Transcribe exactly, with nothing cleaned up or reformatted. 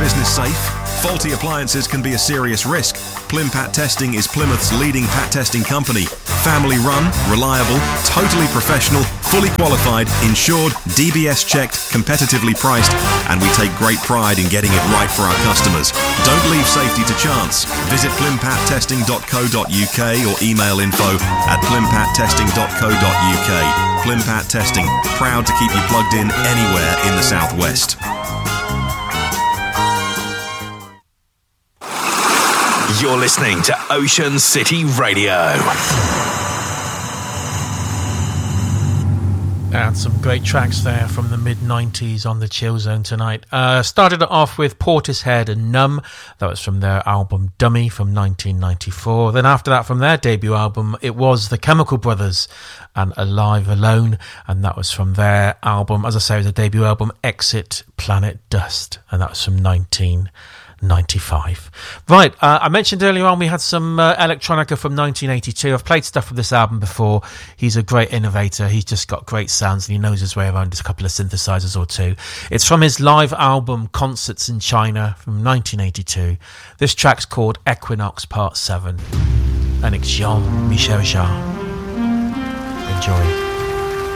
business safe? Faulty appliances can be a serious risk. Plimpat Testing is Plymouth's leading pat testing company. Family run, reliable, totally professional, fully qualified, insured, D B S checked, competitively priced, and we take great pride in getting it right for our customers. Don't leave safety to chance. Visit plimpat testing dot co dot uk or email info at plimpat testing dot co dot uk. Plimpat Testing, proud to keep you plugged in anywhere in the southwest. You're listening to Ocean City Radio. And some great tracks there from the mid nineties on the Chill Zone tonight. Uh, started it off with Portishead and Numb. That was from their album Dummy from nineteen ninety-four. Then after that, from their debut album, it was the Chemical Brothers and Alive Alone. And that was from their album, as I say, it was a debut album, Exit Planet Dust. And that was from nineteen ninety-five. Right, uh, I mentioned earlier on we had some uh, electronica from nineteen eighty-two. I've played stuff from this album before. He's a great innovator. He's just got great sounds and he knows his way around a couple of synthesizers or two. It's from his live album Concerts in China from nineteen eighty-two. This track's called Equinox Part seven and it's Jean-Michel Jarre. Enjoy.